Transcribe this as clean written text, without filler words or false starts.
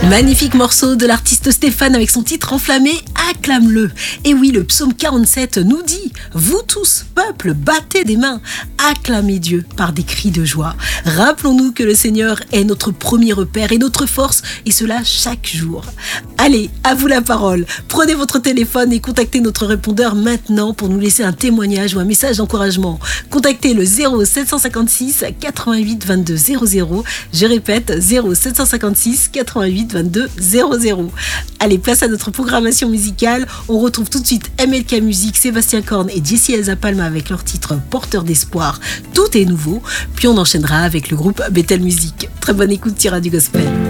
Magnifique morceau de l'artiste Stéphane avec son titre enflammé Acclame-le. Et oui, le psaume 47 nous dit: vous tous, peuple, battez des mains, acclamez Dieu par des cris de joie. Rappelons-nous que le Seigneur est notre premier repère et notre force, et cela chaque jour. Allez, à vous la parole. Prenez votre téléphone et contactez notre répondeur maintenant pour nous laisser un témoignage ou un message d'encouragement. Contactez le 0756 88 22 00. Je répète, 0756 88 22 00. Allez, place à notre programmation musicale. On retrouve tout de suite MLK Music, Sébastien Korn et Jessie Elsa Palma avec leur titre Porteur d'espoir. Tout est nouveau. Puis on enchaînera avec le groupe Bethel Music. Très bonne écoute sur Radio Gospel.